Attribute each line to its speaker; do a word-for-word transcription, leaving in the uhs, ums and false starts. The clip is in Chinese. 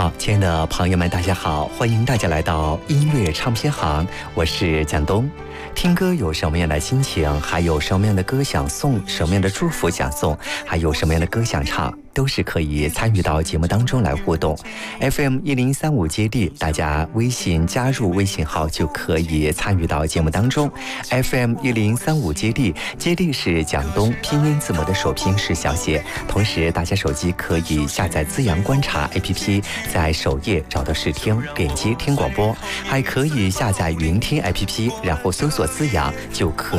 Speaker 1: 好，亲爱的朋友们，大家好，欢迎大家来到音乐唱片行，我是蒋东。听歌有什么样的心情，还有什么样的歌想送，什么样的祝福想送，还有什么样的歌想唱，都是可以参与到节目当中来互动。 F M 一零三五接力，大家微信加入微信号就可以参与到节目当中。 F M 一零三五接力，接力是蒋东拼音字母的首拼是小写，同时大家手机可以下载资阳观察 A P P， 在首页找到试听，点击听广播，还可以下载云听 A P P， 然后搜索资阳就可以